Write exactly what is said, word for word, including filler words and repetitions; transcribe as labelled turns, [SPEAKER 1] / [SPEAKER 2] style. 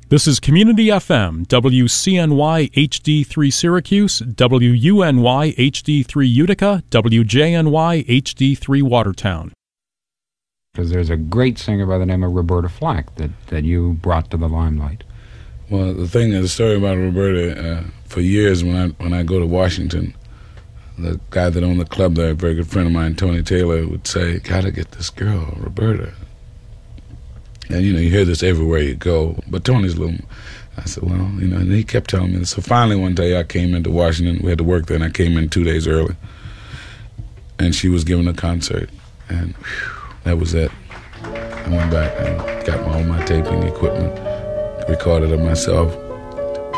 [SPEAKER 1] This is Community F M, W C N Y H D three Syracuse, W U N Y H D three Utica, W J N Y H D three Watertown.
[SPEAKER 2] Because there's a great singer by the name of Roberta Flack that, that you brought to the limelight.
[SPEAKER 3] Well, the thing is, the story about Roberta, uh, for years when I when I go to Washington, the guy that owned the club there, a very good friend of mine, Tony Taylor, would say, gotta get this girl, Roberta. And, you know, you hear this everywhere you go. But Tony's a little... I said, well, you know, and he kept telling me this. So finally one day I came into Washington. We had to work there, and I came in two days early. And she was giving a concert. And whew, that was it. I went back and got my, all my taping equipment, recorded it myself.